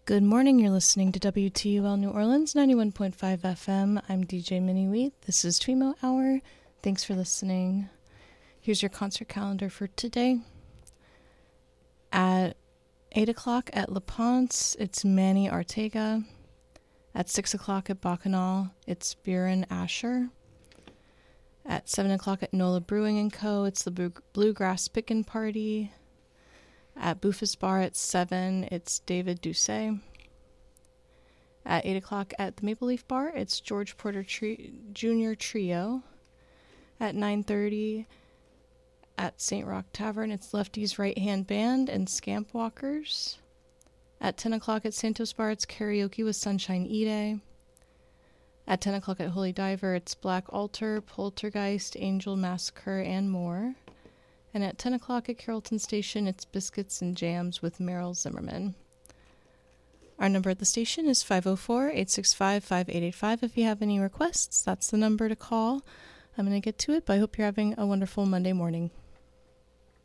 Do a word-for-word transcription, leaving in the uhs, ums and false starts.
Good morning, you're listening to W T U L New Orleans, ninety-one point five F M. I'm D J Minnie Wheat. This is Twemo Hour. Thanks for listening. Here's your concert calendar for today. At eight o'clock at La Ponce, it's Manny Ortega. At six o'clock at Bacchanal, it's Buren Asher. At seven o'clock at Nola Brewing and Co., it's the Blue- Bluegrass Pickin' Party. At Bufus Bar at seven, it's David Doucet. At eight o'clock at the Maple Leaf Bar, it's George Porter Tri- Junior Trio. At nine thirty at Saint Rock Tavern, it's Lefty's Right Hand Band and Scamp Walkers. At ten o'clock at Santos Bar, it's karaoke with Sunshine Ide. At ten o'clock at Holy Diver, it's Black Altar, Poltergeist, Angel Massacre, and more. And at ten o'clock at Carrollton Station, it's Biscuits and Jams with Meryl Zimmerman. Our number at the station is five oh four, eight six five, five eight eight five. If you have any requests, that's the number to call. I'm going to get to it, but I hope you're having a wonderful Monday morning.